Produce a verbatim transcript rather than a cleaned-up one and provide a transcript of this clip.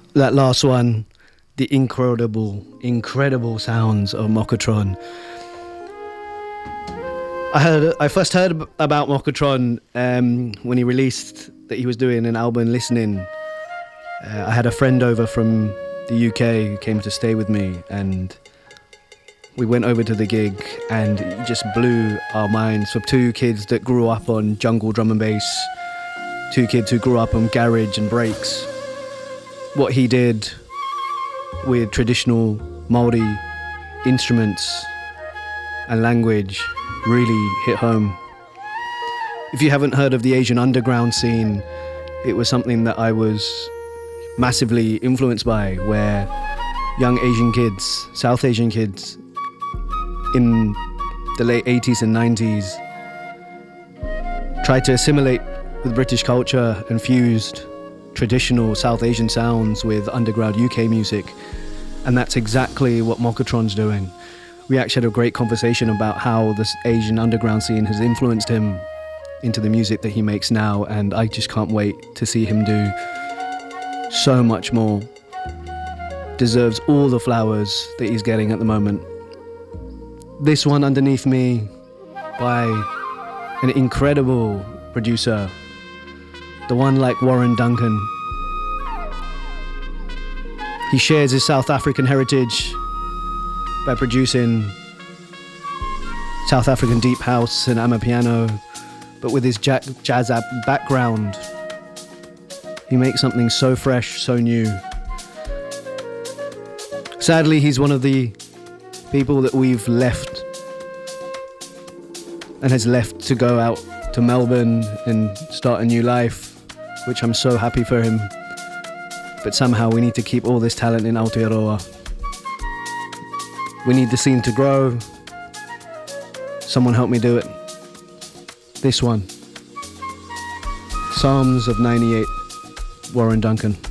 That last one, the incredible, incredible sounds of Mokotron. I heard, I first heard about Mokotron um, when he released that he was doing an album, Listening. Uh, I had a friend over from the U K who came to stay with me, and we went over to the gig, and it just blew our minds. For two kids that grew up on jungle drum and bass, two kids who grew up on garage and breaks, what he did with traditional Māori instruments and language really hit home. If you haven't heard of the Asian underground scene, it was something that I was massively influenced by, where young Asian kids, South Asian kids in the late eighties and nineties tried to assimilate with British culture and fused traditional South Asian sounds with underground U K music, and that's exactly what Mokotron's doing. We actually had a great conversation about how this Asian underground scene has influenced him into the music that he makes now, and I just can't wait to see him do so much more. Deserves all the flowers that he's getting at the moment. This one underneath me by an incredible producer, the one like Warren Duncan. He shares his South African heritage by producing South African deep house and amapiano, but with his ja- jazz background, he makes something so fresh, so new. Sadly, he's one of the people that we've left and has left to go out to Melbourne and start a new life, which I'm so happy for him. But somehow we need to keep all this talent in Aotearoa. We need the scene to grow. Someone help me do it. This one. Psalms of ninety-eight, Warren Duncan.